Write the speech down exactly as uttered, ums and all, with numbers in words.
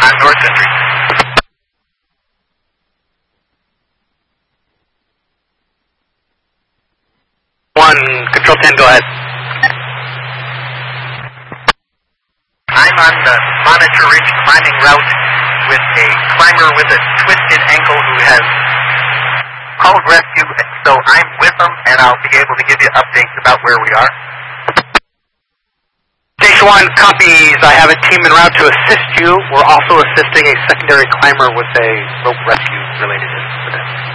on North Century. One, Control ten, go ahead. I'm on the Monitor Ridge climbing route with a climber with a twisted ankle who has called rescue, so I'm with them, and I'll be able to give you updates about where we are. Station one, copies. I have a team en route to assist you. We're also assisting a secondary climber with a rope rescue related incident.